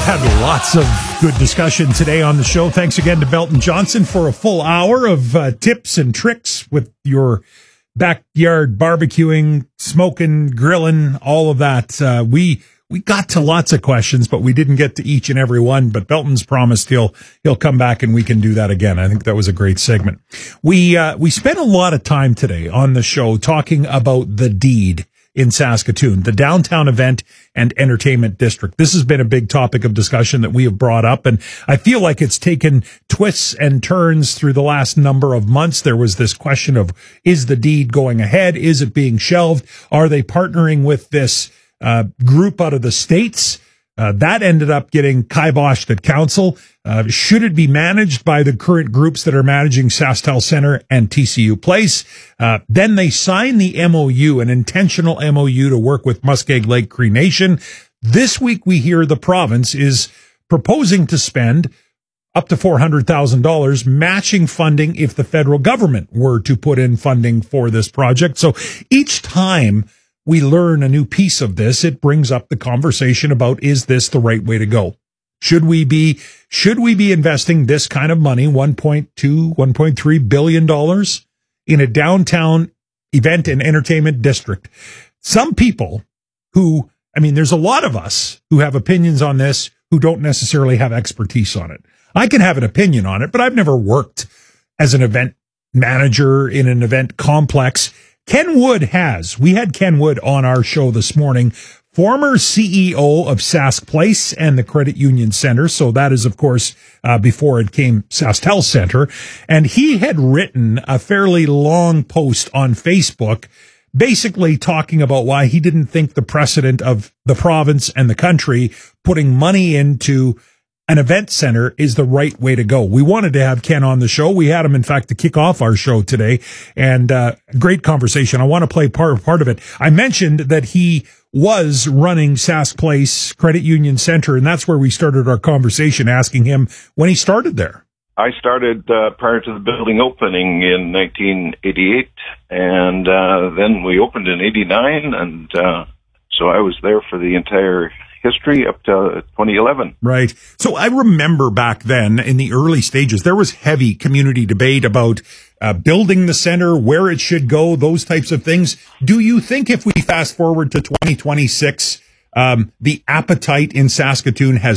Had lots of good discussion today on the show. Thanks again to Belton Johnson for a full hour of tips and tricks with your backyard barbecuing, smoking, grilling, all of that. We got to lots of questions, but we didn't get to each and every one. But Belton's promised he'll come back and we can do that again. I think that was a great segment. We spent a lot of time today on the show talking about the deed in Saskatoon, the downtown event and entertainment district. This has been a big topic of discussion that we have brought up, and I feel like it's taken twists and turns through the last number of months. There was this question of, is the deed going ahead? Is it being shelved? Are they partnering with this group out of the States? That ended up getting kiboshed at council. Should it be managed by the current groups that are managing SaskTel Centre and TCU Place? Then they signed the MOU, an intentional MOU to work with Muskeg Lake Cree Nation. This week we hear the province is proposing to spend up to $400,000 matching funding if the federal government were to put in funding for this project. So each time we learn a new piece of this, it brings up the conversation about, is this the right way to go? Should we be investing this kind of money, $1.3 billion in a downtown event and entertainment district? Some people there's a lot of us who have opinions on this who don't necessarily have expertise on it. I can have an opinion on it, but I've never worked as an event manager in an event complex. Ken Wood has. We had Ken Wood on our show this morning, former CEO of Sask Place and the Credit Union Center. So that is, of course, before it came SaskTel Centre. And he had written a fairly long post on Facebook, basically talking about why he didn't think the precedent of the province and the country putting money into an event center is the right way to go. We wanted to have Ken on the show. We had him, in fact, to kick off our show today, and great conversation. I want to play part of it. I mentioned that he was running Sask Place Credit Union Center, and that's where we started our conversation, asking him when he started there. I started prior to the building opening in 1988, and then we opened in 89, and so I was there for the entire history up to 2011. Right. So I remember back then in the early stages, there was heavy community debate about building the center, where it should go, those types of things. Do you think if we fast forward to 2026, the appetite in Saskatoon has